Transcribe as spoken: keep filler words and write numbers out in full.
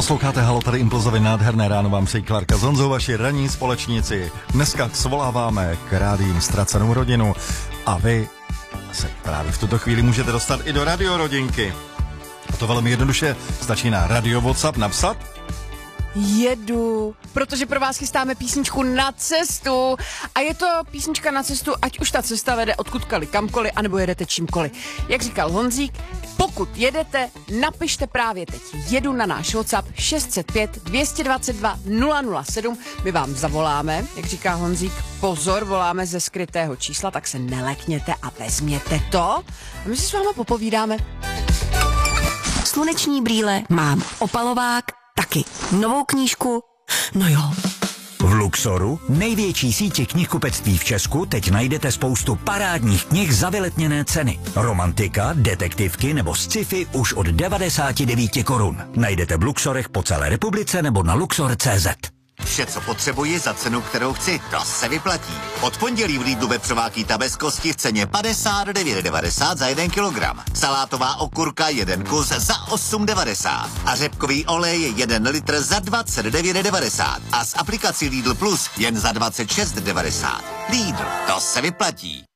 Posloucháte Halo, tady Impulzově nádherné ráno vám přejí Klárka s Honzou, vaši ranní společníci. Dneska svoláváme k rádiím ztracenou rodinu a vy se právě v tuto chvíli můžete dostat i do radiorodinky. A to velmi jednoduše, stačí na Radio WhatsApp napsat Jedu, protože pro vás chystáme písničku Na cestu a je to písnička na cestu, ať už ta cesta vede odkudkoliv, kamkoliv, anebo jedete čímkoliv. Jak říkal Honzík, pokud jedete, napište právě teď Jedu na náš WhatsApp šest set pět dvě stě dvacet dva nula nula sedm, my vám zavoláme, jak říká Honzík, pozor, voláme ze skrytého čísla, tak se nelekněte a vezměte to a my si s váma popovídáme. Sluneční brýle mám, opalovák taky, novou knížku, no jo. V Luxoru, největší síti knihkupectví v Česku, teď najdete spoustu parádních knih za vyletněné ceny. Romantika, detektivky nebo sci-fi už od devadesát devět korun. Najdete v Luxorech po celé republice nebo na luxor tečka cé zet. Vše, co potřebuji za cenu, kterou chci, to se vyplatí. Od pondělí v Lidlu vepřová kýta bez kosti v ceně padesát devět devadesát za jeden kilogram. Salátová okurka jeden kus za osm devadesát. A řepkový olej jeden litr za dvacet devět devadesát. A s aplikací Lidl Plus jen za dvacet šest devadesát. Lidl, to se vyplatí.